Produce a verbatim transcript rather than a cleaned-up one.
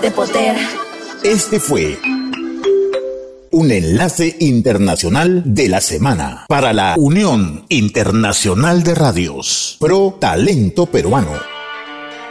de poder. Este fue un enlace internacional de la semana para la Unión Internacional de Radios. Pro Talento Peruano.